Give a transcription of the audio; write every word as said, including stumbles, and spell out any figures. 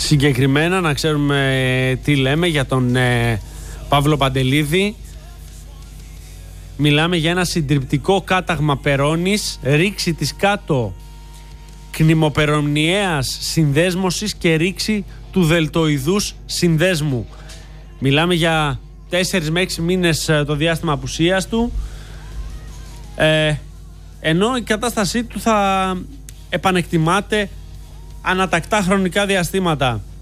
Συγκεκριμένα να ξέρουμε τι λέμε για τον ε, Παύλο Παντελίδη. Μιλάμε για ένα συντριπτικό κάταγμα περώνης, ρήξη της κάτω κνημοπερονιαίας συνδέσμωσης και ρήξη του δελτοειδούς συνδέσμου. Μιλάμε για τέσσερις με έξι μήνες το διάστημα απουσίας του, ε, ενώ η κατάστασή του θα επανεκτιμάται ανατακτά χρονικά διαστήματα.